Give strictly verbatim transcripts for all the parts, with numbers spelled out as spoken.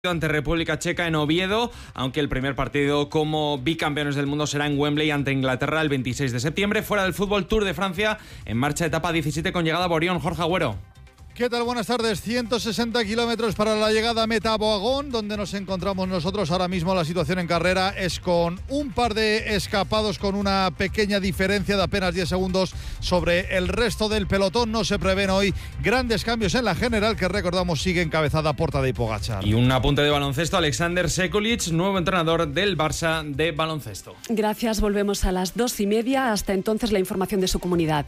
ante República Checa en Oviedo, aunque el primer partido como bicampeones del mundo será en Wembley ante Inglaterra el veintiséis de septiembre. Fuera del fútbol, Tour de Francia en marcha, etapa diecisiete con llegada a Borión. Jorge Agüero. ¿Qué tal? Buenas tardes. ciento sesenta kilómetros para la llegada a Meta Boagón, donde nos encontramos nosotros ahora mismo. La situación en carrera es con un par de escapados, con una pequeña diferencia de apenas diez segundos sobre el resto del pelotón. No se prevén hoy grandes cambios en la general, que recordamos sigue encabezada por Tadej Pogačar. Y un apunte de baloncesto, Alexander Sekulic, nuevo entrenador del Barça de baloncesto. Gracias, volvemos a las dos y media. Hasta entonces la información de su comunidad.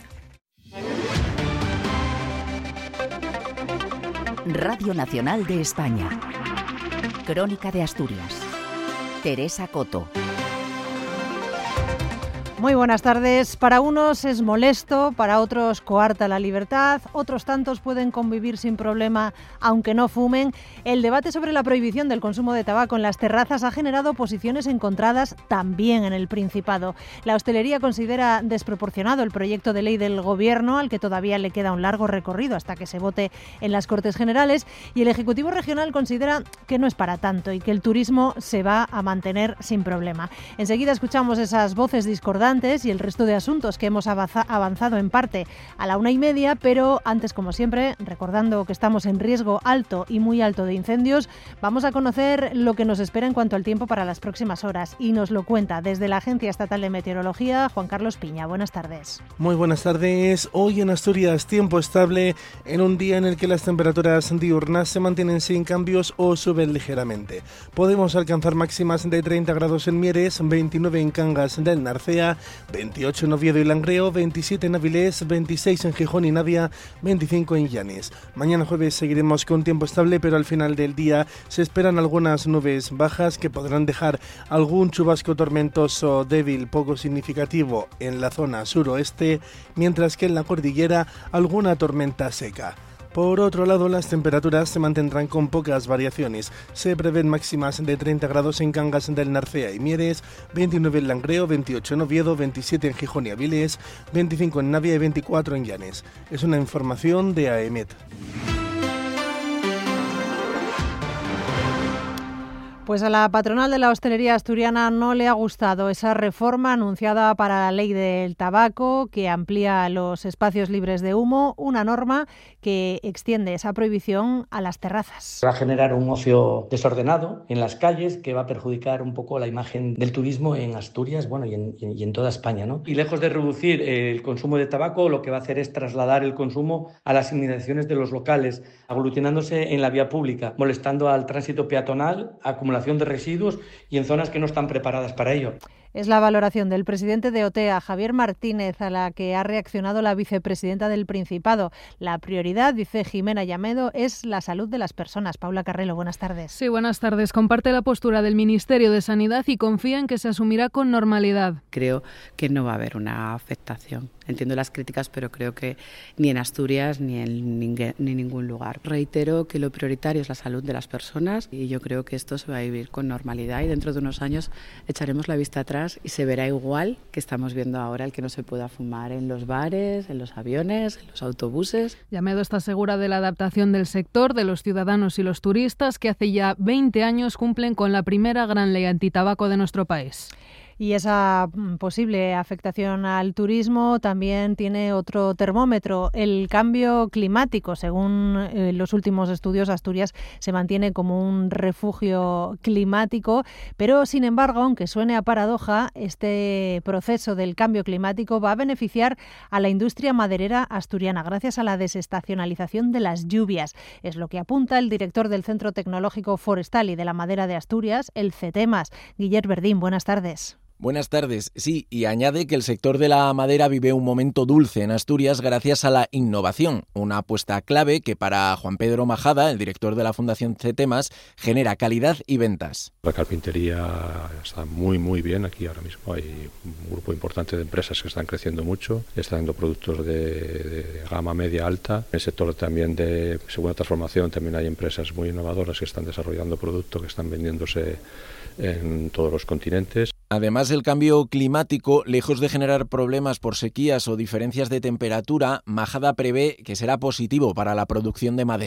Radio Nacional de España. Crónica de Asturias. Teresa Coto. Muy buenas tardes. Para unos es molesto, para otros coarta la libertad, otros tantos pueden convivir sin problema aunque no fumen. El debate sobre la prohibición del consumo de tabaco en las terrazas ha generado posiciones encontradas también en el Principado. La hostelería considera desproporcionado el proyecto de ley del Gobierno, al que todavía le queda un largo recorrido hasta que se vote en las Cortes Generales, y el Ejecutivo Regional considera que no es para tanto y que el turismo se va a mantener sin problema. Enseguida escuchamos esas voces discordantes y el resto de asuntos que hemos avanzado en parte a la una y media, pero antes, como siempre, recordando que estamos en riesgo alto y muy alto de incendios, vamos a conocer lo que nos espera en cuanto al tiempo para las próximas horas, y nos lo cuenta desde la Agencia Estatal de Meteorología Juan Carlos Piña. Buenas tardes. Muy buenas tardes. Hoy en Asturias, tiempo estable en un día en el que las temperaturas diurnas se mantienen sin cambios o suben ligeramente. Podemos alcanzar máximas de treinta grados en Mieres, veintinueve en Cangas del Narcea, veintiocho en Oviedo y Langreo, veintisiete en Avilés, veintiséis en Gijón y Navia, veinticinco en Llanes. Mañana jueves seguiremos con tiempo estable, pero al final del día se esperan algunas nubes bajas que podrán dejar algún chubasco tormentoso débil poco significativo en la zona suroeste, mientras que en la cordillera alguna tormenta seca. Por otro lado, las temperaturas se mantendrán con pocas variaciones. Se prevén máximas de treinta grados en Cangas del Narcea y Mieres, veintinueve en Langreo, veintiocho en Oviedo, veintisiete en Gijón y Avilés, veinticinco en Navia y veinticuatro en Llanes. Es una información de AEMET. Pues a la patronal de la hostelería asturiana no le ha gustado esa reforma anunciada para la ley del tabaco, que amplía los espacios libres de humo, una norma que extiende esa prohibición a las terrazas. Va a generar un ocio desordenado en las calles que va a perjudicar un poco la imagen del turismo en Asturias, bueno, y en, y en toda España, ¿no? Y lejos de reducir el consumo de tabaco, lo que va a hacer es trasladar el consumo a las inmediaciones de los locales, aglutinándose en la vía pública, molestando al tránsito peatonal, acumulando de residuos y en zonas que no están preparadas para ello. Es la valoración del presidente de OTEA, Javier Martínez, a la que ha reaccionado la vicepresidenta del Principado. La prioridad, dice Jimena Llamedo, es la salud de las personas. Paula Carrelo, buenas tardes. Sí, buenas tardes. Comparte la postura del Ministerio de Sanidad y confía en que se asumirá con normalidad. Creo que no va a haber una afectación. Entiendo las críticas, pero creo que ni en Asturias ni en ni ningún lugar. Reitero que lo prioritario es la salud de las personas y yo creo que esto se va a vivir con normalidad y dentro de unos años echaremos la vista atrás y se verá igual que estamos viendo ahora, el que no se pueda fumar en los bares, en los aviones, en los autobuses. Llamedo está segura de la adaptación del sector, de los ciudadanos y los turistas, que hace ya veinte años cumplen con la primera gran ley antitabaco de nuestro país. Y esa posible afectación al turismo también tiene otro termómetro, el cambio climático. Según eh, los últimos estudios, Asturias se mantiene como un refugio climático, pero sin embargo, aunque suene a paradoja, este proceso del cambio climático va a beneficiar a la industria maderera asturiana gracias a la desestacionalización de las lluvias. Es lo que apunta el director del Centro Tecnológico Forestal y de la Madera de Asturias, el CETEMAS. Guillermo Verdín, buenas tardes. Buenas tardes. Sí, y añade que el sector de la madera vive un momento dulce en Asturias gracias a la innovación, una apuesta clave que para Juan Pedro Majada, el director de la Fundación CETEMAS, genera calidad y ventas. La carpintería está muy muy bien aquí ahora mismo. Hay un grupo importante de empresas que están creciendo mucho, están dando productos de, de gama media alta. En el sector también de segunda transformación también hay empresas muy innovadoras que están desarrollando productos que están vendiéndose en todos los continentes. Además, el cambio climático, lejos de generar problemas por sequías o diferencias de temperatura, Majada prevé que será positivo para la producción de madera.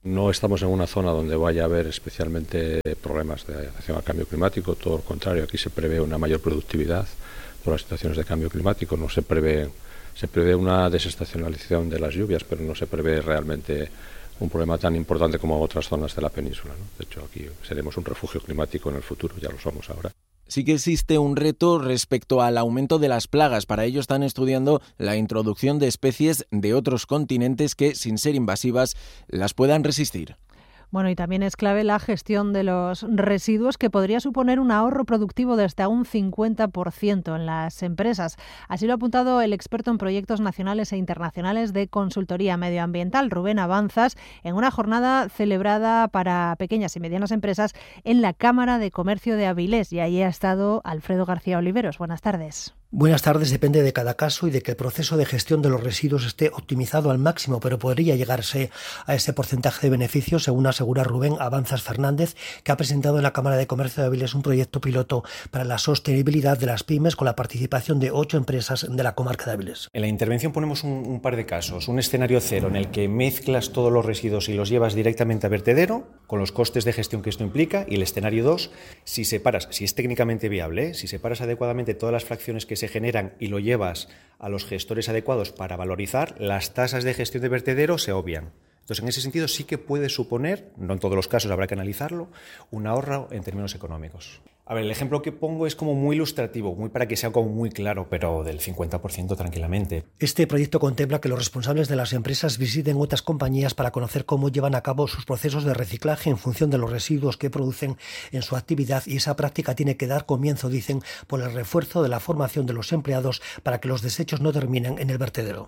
No estamos en una zona donde vaya a haber especialmente problemas de adaptación al cambio climático, todo lo contrario, aquí se prevé una mayor productividad por las situaciones de cambio climático, no se prevé, se prevé una desestacionalización de las lluvias, pero no se prevé realmente un problema tan importante como otras zonas de la península, ¿no? De hecho, aquí seremos un refugio climático en el futuro, ya lo somos ahora. Sí que existe un reto respecto al aumento de las plagas. Para ello están estudiando la introducción de especies de otros continentes que, sin ser invasivas, las puedan resistir. Bueno, y también es clave la gestión de los residuos, que podría suponer un ahorro productivo de hasta un cincuenta por ciento en las empresas. Así lo ha apuntado el experto en proyectos nacionales e internacionales de consultoría medioambiental, Rubén Avanzas, en una jornada celebrada para pequeñas y medianas empresas en la Cámara de Comercio de Avilés. Y ahí ha estado Alfredo García Oliveros. Buenas tardes. Buenas tardes. Depende de cada caso y de que el proceso de gestión de los residuos esté optimizado al máximo, pero podría llegarse a ese porcentaje de beneficios, según asegura Rubén Avanzas Fernández, que ha presentado en la Cámara de Comercio de Avilés un proyecto piloto para la sostenibilidad de las pymes con la participación de ocho empresas de la comarca de Avilés. En la intervención ponemos un, un par de casos. Un escenario cero en el que mezclas todos los residuos y los llevas directamente a vertedero, con los costes de gestión que esto implica. Y el escenario dos, si separas, si es técnicamente viable, ¿eh? si separas adecuadamente todas las fracciones que se generan y lo llevas a los gestores adecuados para valorizar, las tasas de gestión de vertedero se obvian. Entonces, en ese sentido sí que puede suponer, no en todos los casos habrá que analizarlo, un ahorro en términos económicos. A ver, el ejemplo que pongo es como muy ilustrativo, muy para que sea como muy claro, pero del cincuenta por ciento tranquilamente. Este proyecto contempla que los responsables de las empresas visiten otras compañías para conocer cómo llevan a cabo sus procesos de reciclaje en función de los residuos que producen en su actividad, y esa práctica tiene que dar comienzo, dicen, por el refuerzo de la formación de los empleados para que los desechos no terminen en el vertedero.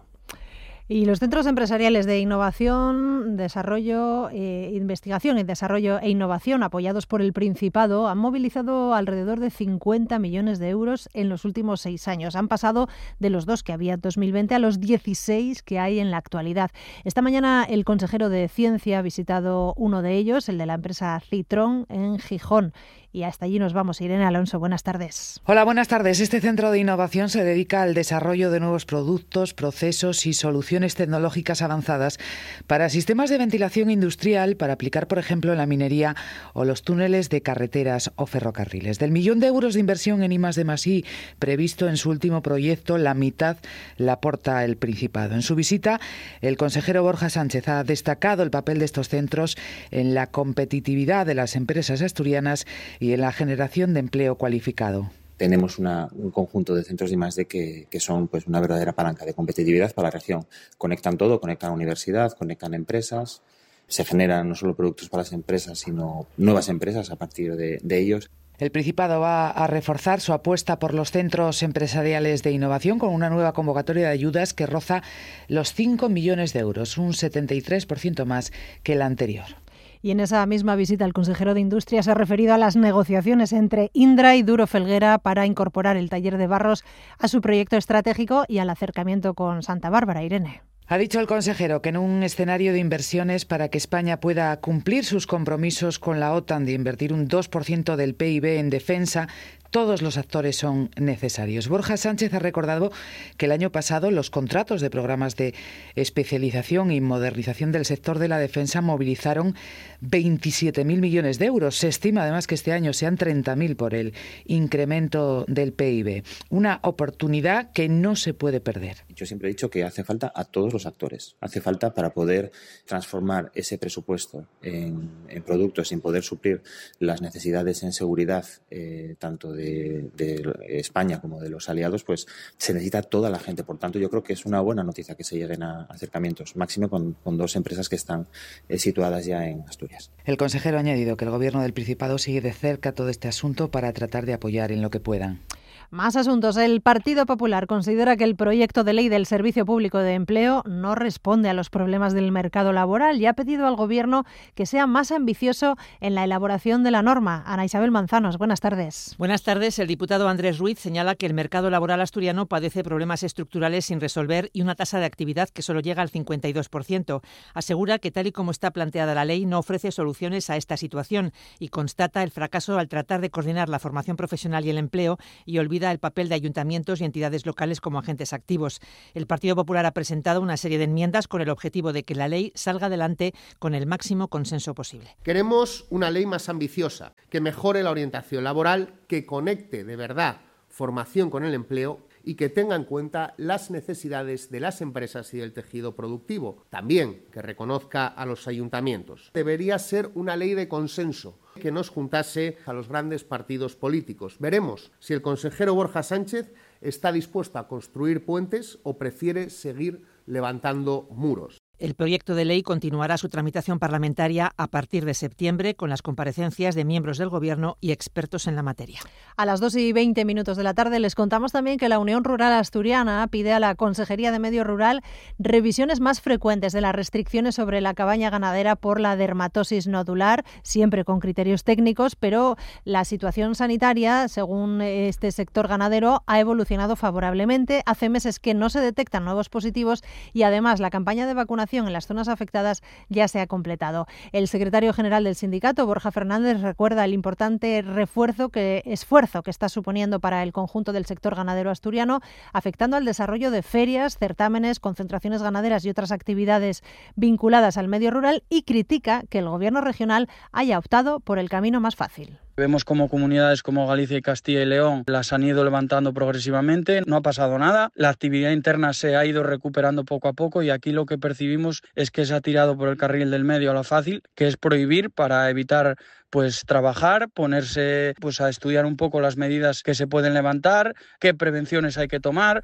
Y los centros empresariales de innovación, desarrollo, eh, investigación y desarrollo e innovación, apoyados por el Principado, han movilizado alrededor de cincuenta millones de euros en los últimos seis años. Han pasado de los dos que había en dos mil veinte a los dieciséis que hay en la actualidad. Esta mañana el consejero de Ciencia ha visitado uno de ellos, el de la empresa Citron, en Gijón. Y hasta allí nos vamos. Irene Alonso, buenas tardes. Hola, buenas tardes. Este centro de innovación se dedica al desarrollo de nuevos productos, procesos y soluciones tecnológicas avanzadas para sistemas de ventilación industrial, para aplicar, por ejemplo, en la minería o los túneles de carreteras o ferrocarriles. Del millón de euros de inversión en I más D más I previsto en su último proyecto, la mitad la aporta el Principado. En su visita, el consejero Borja Sánchez ha destacado el papel de estos centros en la competitividad de las empresas asturianas y en la generación de empleo cualificado. Tenemos una, un conjunto de centros de I más D que, que son pues una verdadera palanca de competitividad para la región. Conectan todo, conectan universidad, conectan empresas, se generan no solo productos para las empresas, sino nuevas empresas a partir de, de ellos. El Principado va a reforzar su apuesta por los centros empresariales de innovación con una nueva convocatoria de ayudas que roza los cinco millones de euros, un setenta y tres por ciento más que la anterior. Y en esa misma visita el consejero de Industria se ha referido a las negociaciones entre Indra y Duro Felguera para incorporar el taller de Barros a su proyecto estratégico y al acercamiento con Santa Bárbara. Irene. Ha dicho el consejero que en un escenario de inversiones para que España pueda cumplir sus compromisos con la OTAN de invertir un dos por ciento del P I B en defensa, todos los actores son necesarios. Borja Sánchez ha recordado que el año pasado los contratos de programas de especialización y modernización del sector de la defensa movilizaron veintisiete mil millones de euros. Se estima además que este año sean treinta mil por el incremento del P I B. Una oportunidad que no se puede perder. Yo siempre he dicho que hace falta a todos los actores. Hace falta para poder transformar ese presupuesto en, en productos sin poder suplir las necesidades en seguridad, eh, tanto de De, de España como de los aliados, pues se necesita toda la gente. Por tanto, yo creo que es una buena noticia que se lleguen a acercamientos, máximo con, con dos empresas que están eh, situadas ya en Asturias. El consejero ha añadido que el Gobierno del Principado sigue de cerca todo este asunto para tratar de apoyar en lo que puedan. Más asuntos. El Partido Popular considera que el proyecto de ley del Servicio Público de Empleo no responde a los problemas del mercado laboral y ha pedido al Gobierno que sea más ambicioso en la elaboración de la norma. Ana Isabel Manzanos, buenas tardes. Buenas tardes. El diputado Andrés Ruiz señala que el mercado laboral asturiano padece problemas estructurales sin resolver y una tasa de actividad que solo llega al cincuenta y dos por ciento. Asegura que tal y como está planteada la ley no ofrece soluciones a esta situación y constata el fracaso al tratar de coordinar la formación profesional y el empleo y olvida consolida el papel de ayuntamientos y entidades locales como agentes activos. El Partido Popular ha presentado una serie de enmiendas con el objetivo de que la ley salga adelante con el máximo consenso posible. Queremos una ley más ambiciosa, que mejore la orientación laboral, que conecte de verdad formación con el empleo y que tenga en cuenta las necesidades de las empresas y del tejido productivo. También que reconozca a los ayuntamientos. Debería ser una ley de consenso que nos juntase a los grandes partidos políticos. Veremos si el consejero Borja Sánchez está dispuesto a construir puentes o prefiere seguir levantando muros. El proyecto de ley continuará su tramitación parlamentaria a partir de septiembre con las comparecencias de miembros del Gobierno y expertos en la materia. A las dos y veinte minutos de la tarde les contamos también que la Unión Rural Asturiana pide a la Consejería de Medio Rural revisiones más frecuentes de las restricciones sobre la cabaña ganadera por la dermatosis nodular, siempre con criterios técnicos, pero la situación sanitaria, según este sector ganadero, ha evolucionado favorablemente. Hace meses que no se detectan nuevos positivos y además la campaña de vacunación en las zonas afectadas ya se ha completado. El secretario general del sindicato, Borja Fernández, recuerda el importante refuerzo que, esfuerzo que está suponiendo para el conjunto del sector ganadero asturiano, afectando al desarrollo de ferias, certámenes, concentraciones ganaderas y otras actividades vinculadas al medio rural, y critica que el Gobierno regional haya optado por el camino más fácil. Vemos como comunidades como Galicia y Castilla y León las han ido levantando progresivamente, no ha pasado nada, la actividad interna se ha ido recuperando poco a poco y aquí lo que percibimos es que se ha tirado por el carril del medio a la fácil, que es prohibir para evitar pues trabajar, ponerse pues a estudiar un poco las medidas que se pueden levantar, qué prevenciones hay que tomar.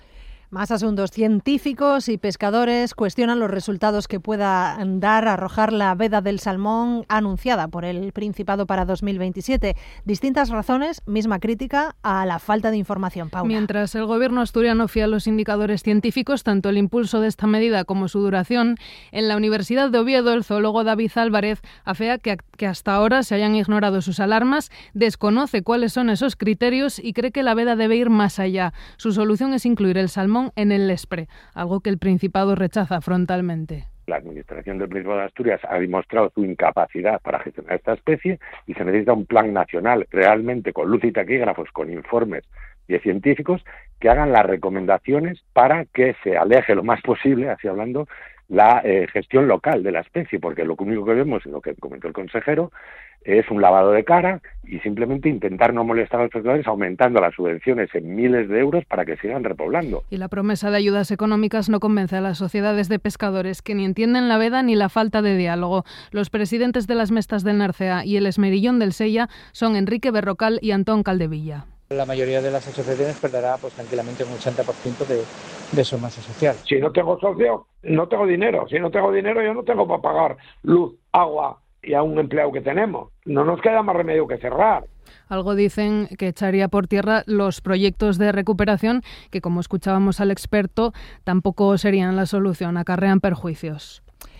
Más asuntos. Científicos y pescadores cuestionan los resultados que pueda dar arrojar la veda del salmón anunciada por el Principado para dos mil veintisiete. Distintas razones, misma crítica a la falta de información. Paula. Mientras el Gobierno asturiano fía los indicadores científicos, tanto el impulso de esta medida como su duración, en la Universidad de Oviedo el zoólogo David Álvarez afea que, que hasta ahora se hayan ignorado sus alarmas, desconoce cuáles son esos criterios y cree que la veda debe ir más allá. Su solución es incluir el salmón en el Lespre, algo que el Principado rechaza frontalmente. La Administración del Principado de Asturias ha demostrado su incapacidad para gestionar esta especie y se necesita un plan nacional realmente con luz y taquígrafos, con informes de científicos que hagan las recomendaciones para que se aleje lo más posible, así hablando, la eh, gestión local de la especie, porque lo único que vemos, y lo que comentó el consejero, es un lavado de cara y simplemente intentar no molestar a los pescadores aumentando las subvenciones en miles de euros para que sigan repoblando. Y la promesa de ayudas económicas no convence a las sociedades de pescadores que ni entienden la veda ni la falta de diálogo. Los presidentes de las Mestas del Narcea y el Esmerillón del Sella son Enrique Berrocal y Antón Caldevilla. La mayoría de las asociaciones perderá pues tranquilamente un ochenta por ciento de, de su masa social. Si no tengo socio, no tengo dinero. Si no tengo dinero, yo no tengo para pagar luz, agua y a un empleado que tenemos. No nos queda más remedio que cerrar. Algo dicen que echaría por tierra los proyectos de recuperación que, como escuchábamos al experto, tampoco serían la solución, acarrean perjuicios.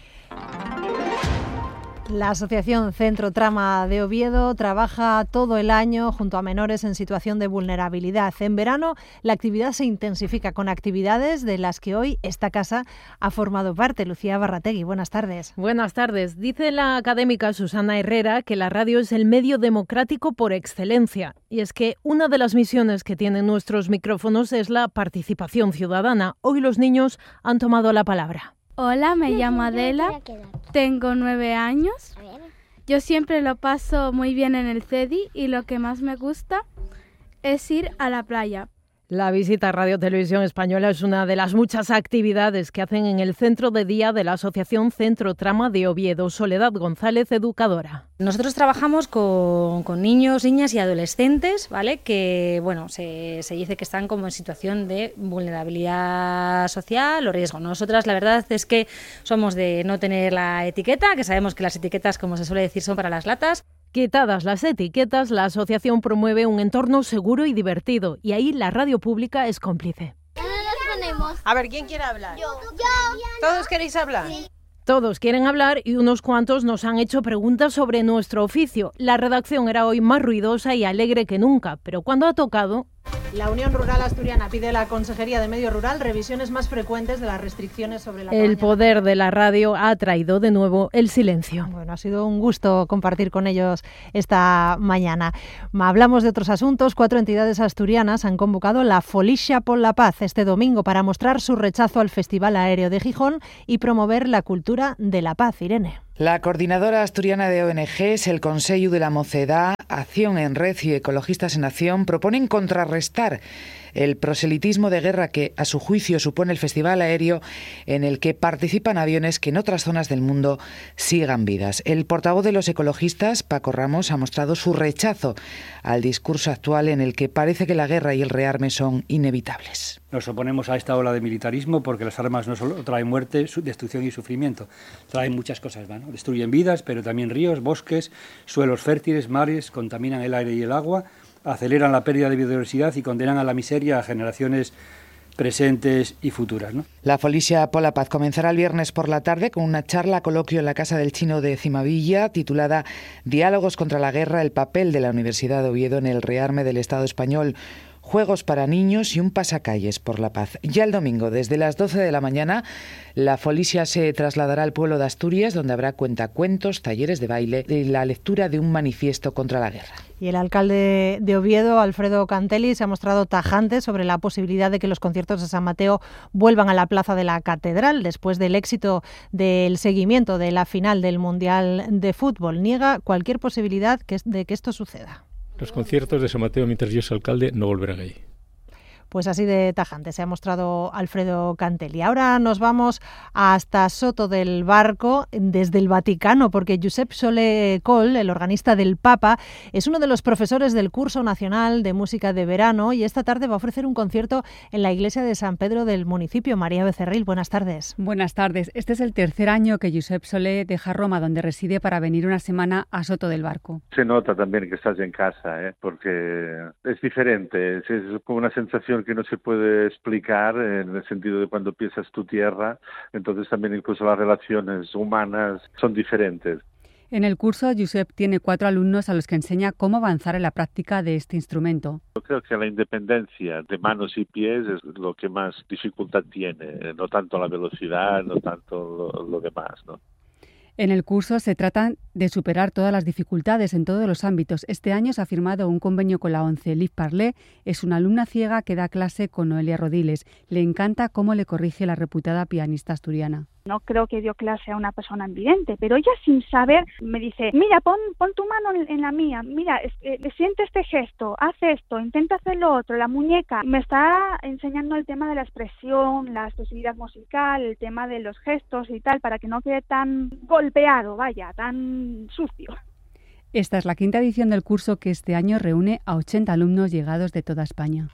La Asociación Centro Trama de Oviedo trabaja todo el año junto a menores en situación de vulnerabilidad. En verano la actividad se intensifica con actividades de las que hoy esta casa ha formado parte. Lucía Barrategui, buenas tardes. Buenas tardes. Dice la académica Susana Herrera que la radio es el medio democrático por excelencia. Y es que una de las misiones que tienen nuestros micrófonos es la participación ciudadana. Hoy los niños han tomado la palabra. Hola, me llamo Adela, tengo nueve años. Yo siempre lo paso muy bien en el C E D I y lo que más me gusta es ir a la playa. La visita a Radio Televisión Española es una de las muchas actividades que hacen en el centro de día de la Asociación Centro Trama de Oviedo. Soledad González, educadora. Nosotros trabajamos con, con niños, niñas y adolescentes, ¿vale? Que, bueno, se, se dice que están como en situación de vulnerabilidad social o riesgo. Nosotras, la verdad es que somos de no tener la etiqueta, que sabemos que las etiquetas, como se suele decir, son para las latas. Quitadas las etiquetas, la asociación promueve un entorno seguro y divertido, y ahí la radio pública es cómplice. A ver, ¿quién quiere hablar? Yo. Yo. ¿Todos queréis hablar? Sí. Todos quieren hablar y unos cuantos nos han hecho preguntas sobre nuestro oficio. La redacción era hoy más ruidosa y alegre que nunca, pero cuando ha tocado... La Unión Rural Asturiana pide a la Consejería de Medio Rural revisiones más frecuentes de las restricciones sobre la El poder de la radio ha traído de nuevo el silencio. Bueno, ha sido un gusto compartir con ellos esta mañana. Hablamos de otros asuntos. Cuatro entidades asturianas han convocado la Folixa por la Paz este domingo para mostrar su rechazo al Festival Aéreo de Gijón y promover la cultura de la paz. Irene. La coordinadora asturiana de O N Ges, el Consello de la Mocedad, Acción en Red y Ecologistas en Acción proponen contrarrestar el proselitismo de guerra que, a su juicio, supone el festival aéreo en el que participan aviones que en otras zonas del mundo sigan vidas. El portavoz de los ecologistas, Paco Ramos, ha mostrado su rechazo al discurso actual en el que parece que la guerra y el rearme son inevitables. Nos oponemos a esta ola de militarismo porque las armas no solo traen muerte, destrucción y sufrimiento, traen muchas cosas, ¿no? Destruyen vidas, pero también ríos, bosques, suelos fértiles, mares, contaminan el aire y el agua, aceleran la pérdida de biodiversidad y condenan a la miseria a generaciones presentes y futuras, ¿no? La Folixa por la Paz comenzará el viernes por la tarde con una charla coloquio en la Casa del Chino de Cimavilla titulada Diálogos contra la guerra, el papel de la Universidad de Oviedo en el rearme del Estado español. Juegos para niños y un pasacalles por la paz. Ya el domingo, desde las doce de la mañana, la Folixa se trasladará al pueblo de Asturias, donde habrá cuentacuentos, talleres de baile y la lectura de un manifiesto contra la guerra. Y el alcalde de Oviedo, Alfredo Cantelli, se ha mostrado tajante sobre la posibilidad de que los conciertos de San Mateo vuelvan a la plaza de la Catedral después del éxito del seguimiento de la final del Mundial de Fútbol. Niega cualquier posibilidad de que esto suceda. Los conciertos de San Mateo, mientras yo soy alcalde, no volverán ahí. Pues así de tajante se ha mostrado Alfredo Cantelli. Ahora nos vamos hasta Soto del Barco, desde el Vaticano, porque Josep Solé Coll, el organista del Papa, es uno de los profesores del Curso Nacional de Música de Verano y esta tarde va a ofrecer un concierto en la iglesia de San Pedro del municipio. María Becerril, buenas tardes. Buenas tardes. Este es el tercer año que Josep Solé deja Roma, donde reside, para venir una semana a Soto del Barco. Se nota también que estás en casa, ¿eh? Porque es diferente, es, es como una sensación que no se puede explicar en el sentido de cuando piensas tu tierra, entonces también incluso las relaciones humanas son diferentes. En el curso, Josep tiene cuatro alumnos a los que enseña cómo avanzar en la práctica de este instrumento. Yo creo que la independencia de manos y pies es lo que más dificultad tiene, no tanto la velocidad, no tanto lo, lo demás, ¿no? En el curso se trata de superar todas las dificultades en todos los ámbitos. Este año se ha firmado un convenio con la ONCE. Liv Parlé es una alumna ciega que da clase con Noelia Rodiles. Le encanta cómo le corrige la reputada pianista asturiana. No creo que dio clase a una persona invidente, pero ella sin saber me dice, mira, pon, pon tu mano en, en la mía, mira, es, eh, siente este gesto, haz esto, intenta hacer lo otro, la muñeca. Me está enseñando el tema de la expresión, la expresividad musical, el tema de los gestos y tal, para que no quede tan golpeado, vaya, tan sucio. Esta es la quinta edición del curso que este año reúne a ochenta alumnos llegados de toda España.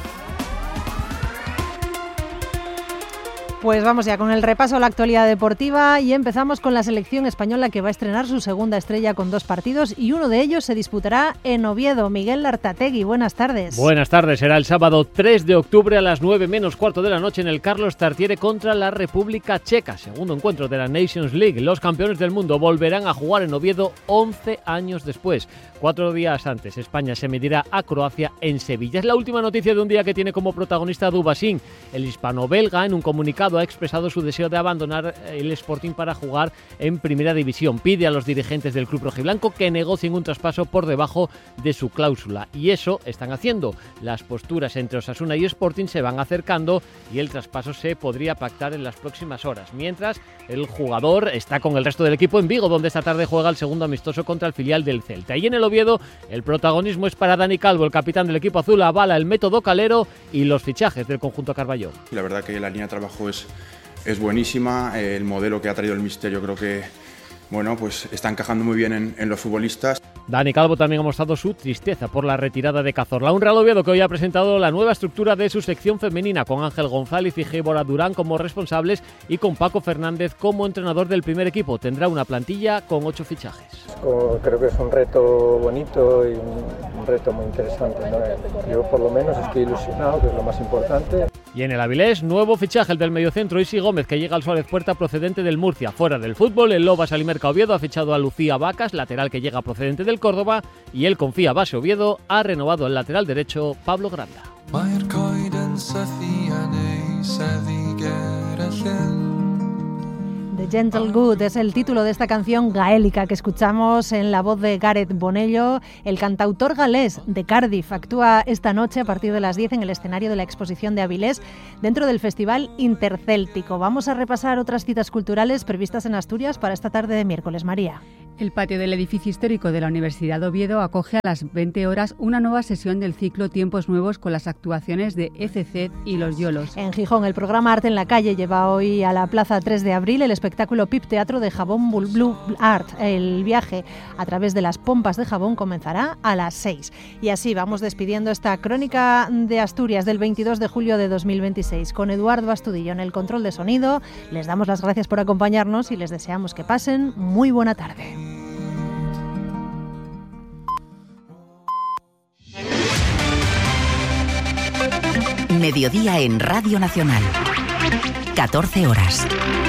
Pues vamos ya con el repaso a la actualidad deportiva y empezamos con la selección española que va a estrenar su segunda estrella con dos partidos y uno de ellos se disputará en Oviedo. Miguel Lartategui, buenas tardes. Buenas tardes, será el sábado tres de octubre a las nueve menos cuarto de la noche en el Carlos Tartiere contra la República Checa. Segundo encuentro de la Nations League. Los campeones del mundo volverán a jugar en Oviedo once años después. Cuatro días antes, España se medirá a Croacia en Sevilla. Es la última noticia de un día que tiene como protagonista a Dubasín. El hispano-belga, en un comunicado, ha expresado su deseo de abandonar el Sporting para jugar en Primera División. Pide a los dirigentes del club rojiblanco que negocien un traspaso por debajo de su cláusula. Y eso están haciendo. Las posturas entre Osasuna y Sporting se van acercando y el traspaso se podría pactar en las próximas horas. Mientras, el jugador está con el resto del equipo en Vigo, donde esta tarde juega el segundo amistoso contra el filial del Celta. Y en el Oviedo, el protagonismo es para Dani Calvo, el capitán del equipo azul, avala el método calero y los fichajes del conjunto Carballó. La verdad que la línea de trabajo es, es buenísima, el modelo que ha traído el míster yo creo que bueno, pues está encajando muy bien en, en los futbolistas. Dani Calvo también ha mostrado su tristeza por la retirada de Cazorla. Un Real Oviedo que hoy ha presentado la nueva estructura de su sección femenina, con Ángel González y Gébora Durán como responsables y con Paco Fernández como entrenador del primer equipo. Tendrá una plantilla con ocho fichajes. Creo que es un reto bonito y un, un reto muy interesante, ¿no? Yo por lo menos estoy ilusionado, que es lo más importante. Y en el Avilés, nuevo fichaje el del mediocentro Isi Gómez, que llega al Suárez Puerta procedente del Murcia. Fuera del fútbol, el Lobas Alimerca Oviedo ha fichado a Lucía Vacas, lateral que llega procedente del Córdoba, y el Confía Base Oviedo ha renovado el lateral derecho Pablo Granda. The Gentle Good es el título de esta canción gaélica que escuchamos en la voz de Gareth Bonello. El cantautor galés de Cardiff actúa esta noche a partir de las diez en el escenario de la exposición de Avilés dentro del Festival Intercéltico. Vamos a repasar otras citas culturales previstas en Asturias para esta tarde de miércoles. María. El patio del edificio histórico de la Universidad de Oviedo acoge a las veinte horas una nueva sesión del ciclo Tiempos Nuevos con las actuaciones de E C C y Los Yolos. En Gijón, el programa Arte en la Calle lleva hoy a la Plaza tres de abril el espectáculo Pip Teatro de Jabón Blue Art. El viaje a través de las pompas de jabón comenzará a las seis. Y así vamos despidiendo esta crónica de Asturias del veintidós de julio de dos mil veintiséis. Con Eduardo Astudillo en el control de sonido, les damos las gracias por acompañarnos y les deseamos que pasen muy buena tarde. Mediodía en Radio Nacional. catorce horas.